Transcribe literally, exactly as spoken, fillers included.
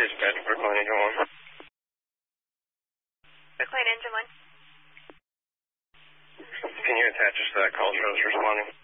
Dispatch, Brookline Engine one. Brookline Engine one. Can you attach us to that call? Joe's responding.